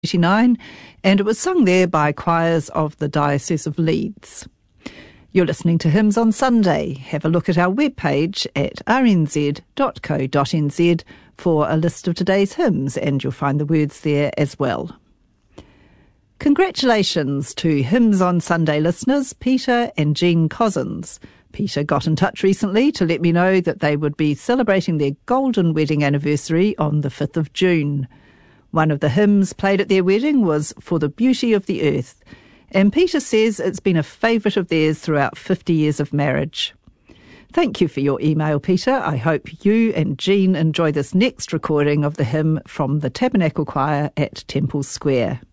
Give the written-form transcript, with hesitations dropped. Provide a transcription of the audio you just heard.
1939, and it was sung there by choirs of the Diocese of Leeds. You're listening to Hymns on Sunday. Have a look at our webpage at rnz.co.nz for a list of today's hymns, and you'll find the words there as well. Congratulations to Hymns on Sunday listeners Peter and Jean Cousins. Peter got in touch recently to let me know that they would be celebrating their golden wedding anniversary on the 5th of June. One of the hymns played at their wedding was For the Beauty of the Earth, and Peter says it's been a favourite of theirs throughout 50 years of marriage. Thank you for your email, Peter. I hope you and Jean enjoy this next recording of the hymn from the Tabernacle Choir at Temple Square.